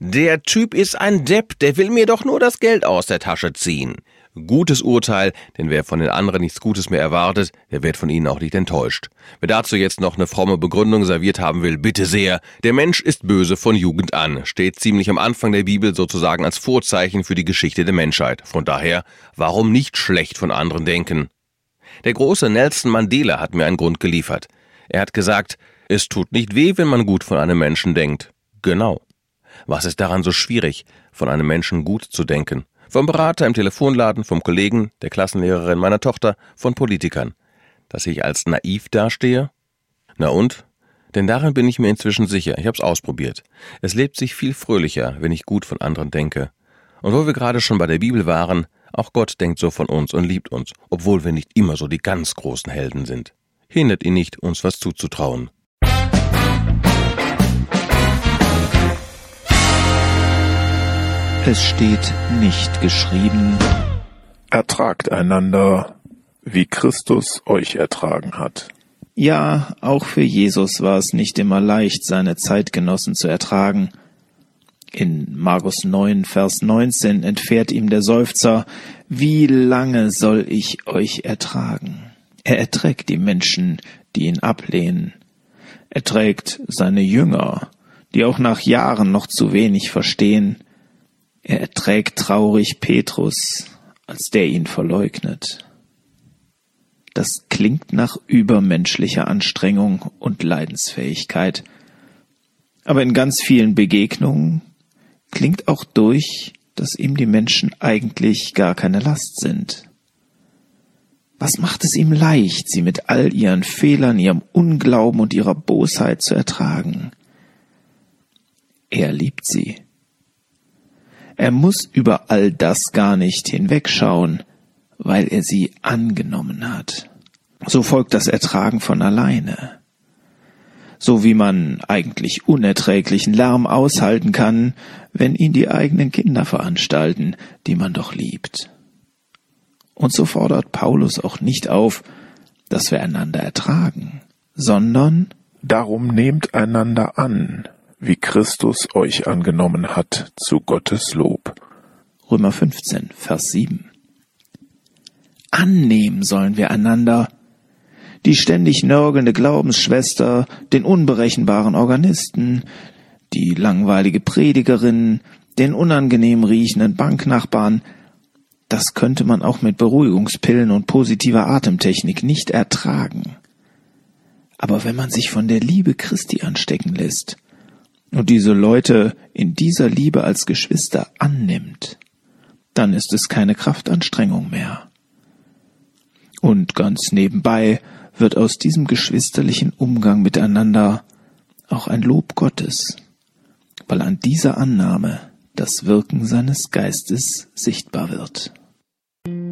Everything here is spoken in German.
Der Typ ist ein Depp, der will mir doch nur das Geld aus der Tasche ziehen. Gutes Urteil, denn wer von den anderen nichts Gutes mehr erwartet, der wird von ihnen auch nicht enttäuscht. Wer dazu jetzt noch eine fromme Begründung serviert haben will, bitte sehr. Der Mensch ist böse von Jugend an, steht ziemlich am Anfang der Bibel sozusagen als Vorzeichen für die Geschichte der Menschheit. Von daher, warum nicht schlecht von anderen denken? Der große Nelson Mandela hat mir einen Grund geliefert. Er hat gesagt, es tut nicht weh, wenn man gut von einem Menschen denkt. Genau. Was ist daran so schwierig, von einem Menschen gut zu denken? Vom Berater im Telefonladen, vom Kollegen, der Klassenlehrerin meiner Tochter, von Politikern. Dass ich als naiv dastehe? Na und? Denn darin bin ich mir inzwischen sicher, ich hab's ausprobiert. Es lebt sich viel fröhlicher, wenn ich gut von anderen denke. Und wo wir gerade schon bei der Bibel waren, auch Gott denkt so von uns und liebt uns, obwohl wir nicht immer so die ganz großen Helden sind. Hindert ihn nicht, uns was zuzutrauen. Es steht nicht geschrieben: Ertragt einander, wie Christus euch ertragen hat. Ja, auch für Jesus war es nicht immer leicht, seine Zeitgenossen zu ertragen. In Markus 9, Vers 19 entfährt ihm der Seufzer: Wie lange soll ich euch ertragen? Er erträgt die Menschen, die ihn ablehnen. Er trägt seine Jünger, die auch nach Jahren noch zu wenig verstehen. Er erträgt traurig Petrus, als der ihn verleugnet. Das klingt nach übermenschlicher Anstrengung und Leidensfähigkeit. Aber in ganz vielen Begegnungen klingt auch durch, dass ihm die Menschen eigentlich gar keine Last sind. Was macht es ihm leicht, sie mit all ihren Fehlern, ihrem Unglauben und ihrer Bosheit zu ertragen? Er liebt sie. Er muss über all das gar nicht hinwegschauen, weil er sie angenommen hat. So folgt das Ertragen von alleine. So wie man eigentlich unerträglichen Lärm aushalten kann, wenn ihn die eigenen Kinder veranstalten, die man doch liebt. Und so fordert Paulus auch nicht auf, dass wir einander ertragen, sondern: Darum nehmt einander an, wie Christus euch angenommen hat, zu Gottes Lob. Römer 15, Vers 7. Annehmen sollen wir einander. Die ständig nörgelnde Glaubensschwester, den unberechenbaren Organisten, die langweilige Predigerin, den unangenehm riechenden Banknachbarn, das könnte man auch mit Beruhigungspillen und positiver Atemtechnik nicht ertragen. Aber wenn man sich von der Liebe Christi anstecken lässt und diese Leute in dieser Liebe als Geschwister annimmt, dann ist es keine Kraftanstrengung mehr. Und ganz nebenbei wird aus diesem geschwisterlichen Umgang miteinander auch ein Lob Gottes, weil an dieser Annahme das Wirken seines Geistes sichtbar wird.